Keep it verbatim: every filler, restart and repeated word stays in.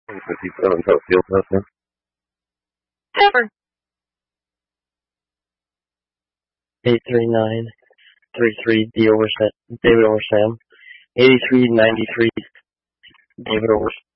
fifty-seven, top field testing. Ever. eight three nine three three D over Sam, David over Sam. eighty-three ninety-three David over